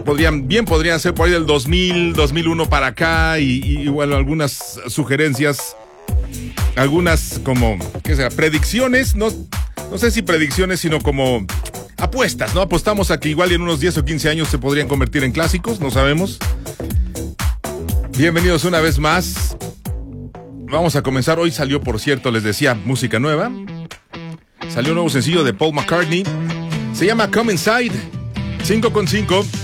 podrían ser por ahí del 2000, 2001 para acá y bueno, algunas sugerencias, algunas como, ¿qué será? Predicciones, no sé si predicciones, sino como apuestas, ¿no? Apostamos a que igual en unos 10 o 15 años se podrían convertir en clásicos, no sabemos. Bienvenidos una vez más. Vamos a comenzar. Hoy salió, por cierto, les decía, música nueva. Salió un nuevo sencillo de Paul McCartney. Se llama Come Inside. 5 con 5.